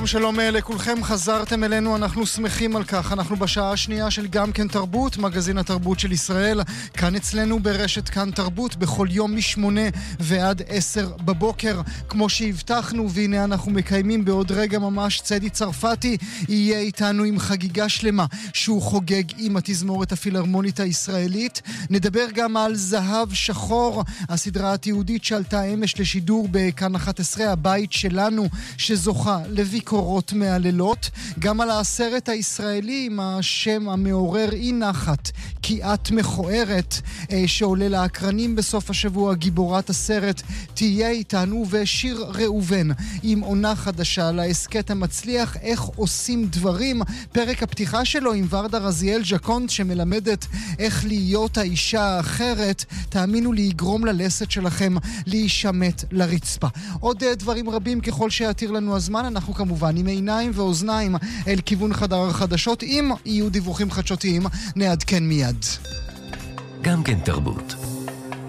שלום לכולכם, חזרתם אלינו, אנחנו שמחים על כך. אנחנו בשעה השנייה של גם כן תרבות, מגזין התרבות של ישראל, כאן אצלנו ברשת כאן תרבות, בכל יום מ8 ועד 10 בבוקר, כמו שהבטחנו, והנה אנחנו מקיימים בעוד רגע ממש. צדי צרפתי יהיה איתנו עם חגיגה שלמה שהוא חוגג עם התזמורת הפילהרמונית הישראלית. נדבר גם על זהב שחור, הסדרה התיעודית שעלתה אמש לשידור בכאן 11, הבית שלנו, שזוכה לביקורות מהלילות. גם על הסרט הישראלי עם השם המעורר אי נחת, כי את מכוערת, שעולה לאקרנים בסוף השבוע. גיבורת הסרט תהיה איתנו, ושיר ראובן עם עונה חדשה להסקט המצליח איך עושים דברים, פרק הפתיחה שלו עם ורדה רזיאל ז'קונט, שמלמדת איך להיות האישה האחרת. תאמינו לי, יגרום ללסת שלכם להישמט לרצפה. עוד דברים רבים ככל שיתיר לנו הזמן. אנחנו כמובן עם עיניים ואוזניים אל כיוון חדר החדשות. אם יהיו דיווחים חדשותיים נעדכן מיד. גם כן תרבות.